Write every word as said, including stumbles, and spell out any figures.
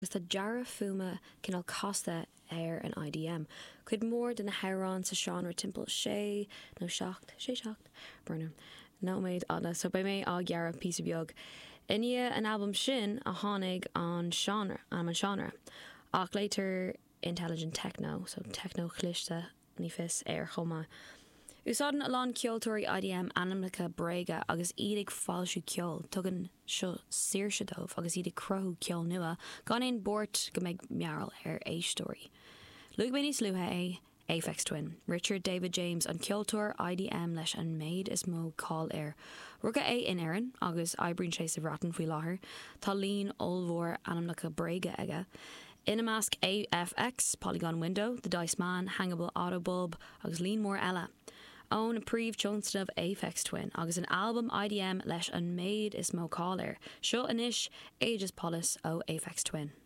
Gus tá deara fuma cinál costa ar an I D M. Cuid mór den na heran sa seanra timpeall sé nó seacht, sé seacht, brunam. No méid anna, so bei mé á gearra pí beag. Inia an album sin a tháinig an genre, am an genre. Ach later intelligent techno, so techno chlichte ní fis ar choma. Úsáidan alán ceoltóirí I D M anamlacha bréige agus iad ag fáilsiú ceol, tugann seo saoirse dómh agus iad ag crothú ceol nua, gan éon bort go mbeidh mearal ar éistóirí. Luag mé níos luatha é Aphex Twin, Richard David James an ceoltóir I D M leis an méid is mó cáil air. Rugga é in airan agus aibríonn sé sa bhratan faoi láthair, tá líon olmhór anamlacha bréige aige. Inamasc A F X, Polygon Window, The Dice Man, Hangable Autobulb agus líon mór eile. Own a príomh Johnston of Aphex Twin, agus an album I D M leis an méid is mó cáil air. Seo inis Aegis Polis ó Aphex Twin.